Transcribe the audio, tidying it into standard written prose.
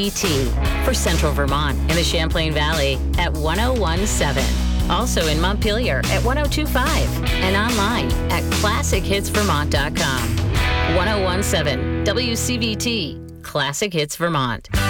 for Central Vermont and the Champlain Valley at 1017. Also in Montpelier at 1025 and online at classichitsvermont.com. 1017 WCVT, Classic Hits Vermont.